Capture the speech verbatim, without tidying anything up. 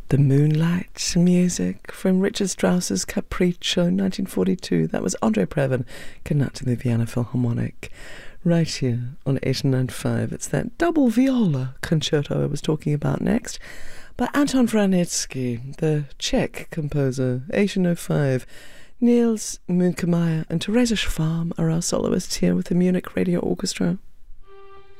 The Moonlight music from Richard Strauss's Capriccio, nineteen forty-two. That was Andre Previn conducting the Vienna Philharmonic right here on eight nine five. It's that double viola concerto I was talking about next by Anton Wranitzky, the Czech composer, eighteen oh five. Niels Munkemeyer and Theresa Schwarm are our soloists here with the Munich Radio Orchestra.